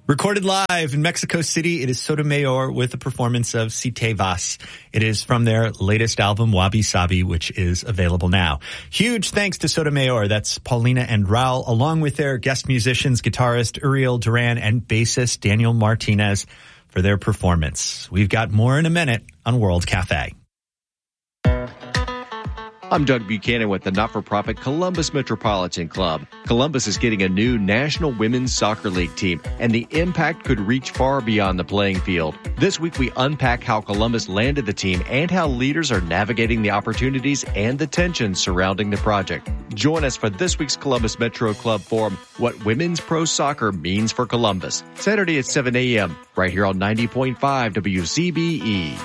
Recorded live in Mexico City, it is Sotomayor with a performance of Si Te Vas. It is from their latest album, Wabi Sabi, which is available now. Huge thanks to Sotomayor. That's Paulina and Raul, along with their guest musicians, guitarist Uriel Duran and bassist Daniel Martinez for their performance. We've got more in a minute on World Cafe. I'm Doug Buchanan with the not-for-profit Columbus Metropolitan Club. Columbus is getting a new National Women's Soccer League team, and the impact could reach far beyond the playing field. This week, we unpack how Columbus landed the team and how leaders are navigating the opportunities and the tensions surrounding the project. Join us for this week's Columbus Metro Club Forum, What Women's Pro Soccer Means for Columbus. Saturday at 7 a.m., right here on 90.5 WCBE.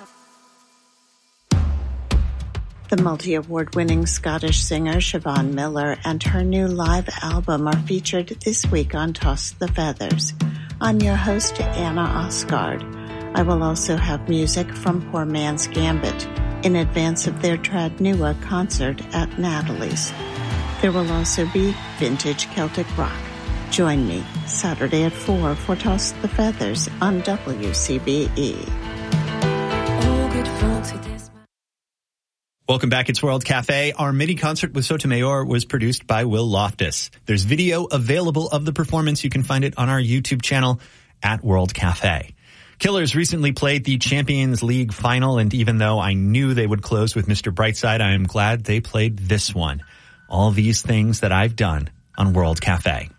The multi-award-winning Scottish singer Siobhan Miller and her new live album are featured this week on Toss the Feathers. I'm your host, Anna Osgard. I will also have music from Poor Man's Gambit in advance of their Tradnua concert at Natalie's. There will also be vintage Celtic rock. Join me Saturday at 4 for Toss the Feathers on WCBE. Oh, good fun to this. Welcome back. It's World Cafe. Our mini concert with Sotomayor was produced by Will Loftus. There's video available of the performance. You can find it on our YouTube channel at World Cafe. Killers recently played the Champions League final, and even though I knew they would close with Mr. Brightside, I am glad they played this one. All these things that I've done on World Cafe.